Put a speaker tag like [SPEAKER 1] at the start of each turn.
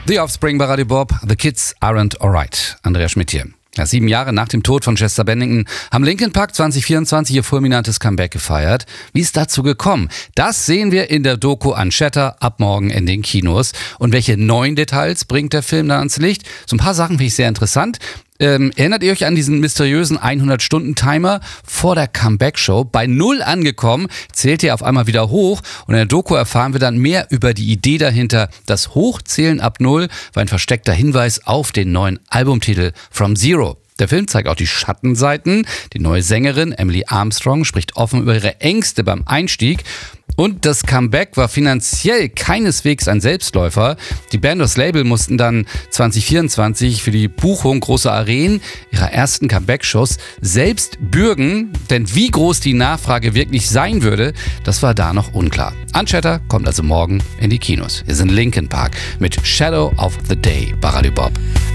[SPEAKER 1] The Offspring bei Radio Bob, The Kids Aren't Alright. Andreas Schmidt hier. Ja, 7 Jahre nach dem Tod von Chester Bennington haben Linkin Park 2024 ihr fulminantes Comeback gefeiert. Wie ist dazu gekommen? Das sehen wir in der Doku Unchatter ab morgen in den Kinos. Und welche neuen Details bringt der Film dann ans Licht? So ein paar Sachen finde ich sehr interessant. Erinnert ihr euch an diesen mysteriösen 100-Stunden-Timer vor der Comeback-Show? Bei 0 angekommen, zählt er auf einmal wieder hoch und in der Doku erfahren wir dann mehr über die Idee dahinter. Das Hochzählen ab 0 war ein versteckter Hinweis auf den neuen Albumtitel From Zero. Der Film zeigt auch die Schattenseiten. Die neue Sängerin Emily Armstrong spricht offen über ihre Ängste beim Einstieg. Und das Comeback war finanziell keineswegs ein Selbstläufer. Die Band und das Label mussten dann 2024 für die Buchung großer Arenen ihrer ersten Comeback-Shows selbst bürgen. Denn wie groß die Nachfrage wirklich sein würde, das war da noch unklar. Unchatter kommt also morgen in die Kinos. Wir sind Linkin Park mit Shadow of the Day bei Radio Bob.